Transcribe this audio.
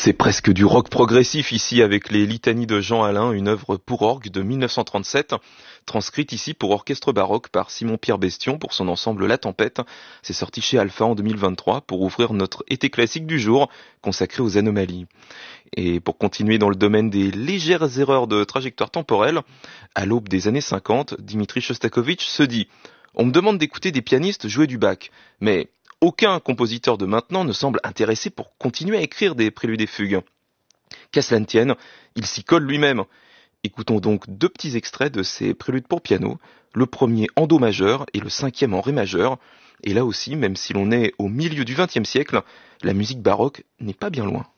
C'est presque du rock progressif ici avec les litanies de Jean Alain, une œuvre pour orgue de 1937, transcrite ici pour orchestre baroque par Simon-Pierre Bestion pour son ensemble La Tempête. C'est sorti chez Alpha en 2023 pour ouvrir notre été classique du jour consacré aux anomalies. Et pour continuer dans le domaine des légères erreurs de trajectoire temporelle, à l'aube des années 50, Dimitri Shostakovich se dit « On me demande d'écouter des pianistes jouer du Bach, mais aucun compositeur de maintenant ne semble intéressé pour continuer à écrire des préludes et fugues. Qu'à cela ne tienne, il s'y colle lui-même. Écoutons donc deux petits extraits de ses préludes pour piano, le premier en do majeur et le cinquième en ré majeur. Et là aussi, même si l'on est au milieu du XXe siècle, la musique baroque n'est pas bien loin.